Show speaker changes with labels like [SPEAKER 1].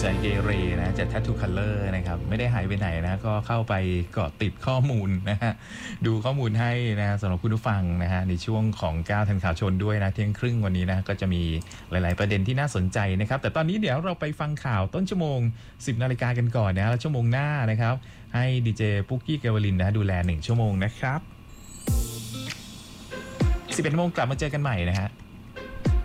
[SPEAKER 1] ใจเกเรนะจาก Tattoo Color นะครับไม่ได้หายไปไหนนะก็เข้าไปเกาะติดข้อมูลนะฮะดูข้อมูลให้นะสำหรับคุณผู้ฟังนะฮะในช่วงของ9ทันข่าวชนด้วยนะเที่ยงครึ่งวันนี้นะก็จะมีหลายๆประเด็นที่น่าสนใจนะครับแต่ตอนนี้เดี๋ยวเราไปฟังข่าวต้นชั่วโมง 10 นาฬิกากันก่อนนะแล้วชั่วโมงหน้านะครับให้ดีเจปุ๊กกี้เกวลินนะดูแล1ชั่วโมงนะครับ11 โมงกลับมาเจอกันใหม่นะฮะ